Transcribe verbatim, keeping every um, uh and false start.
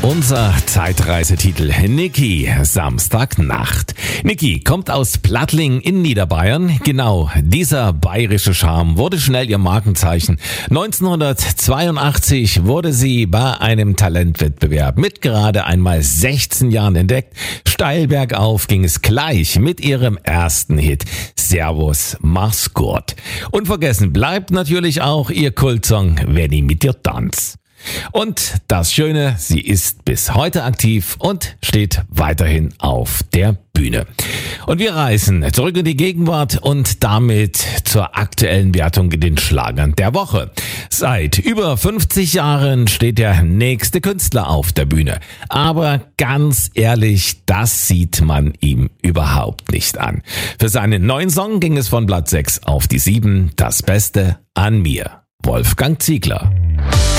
Unser Zeitreisetitel Niki, Samstagnacht. Niki kommt aus Plattling in Niederbayern. Genau, dieser bayerische Charme wurde schnell ihr Markenzeichen. neunzehnhundertzweiundachtzig wurde sie bei einem Talentwettbewerb mit gerade einmal sechzehn Jahren entdeckt. Steil bergauf ging es gleich mit ihrem ersten Hit, Servus, mach's gut. Unvergessen bleibt natürlich auch ihr Kultsong Wenn ich mit dir tanz. Und das Schöne, sie ist bis heute aktiv und steht weiterhin auf der Bühne. Und wir reisen zurück in die Gegenwart und damit zur aktuellen Wertung in den Schlagern der Woche. Seit über fünfzig Jahren steht der nächste Künstler auf der Bühne. Aber ganz ehrlich, das sieht man ihm überhaupt nicht an. Für seinen neuen Song ging es von Platz sechs auf die sieben. Das Beste an mir. Wolfgang Ziegler.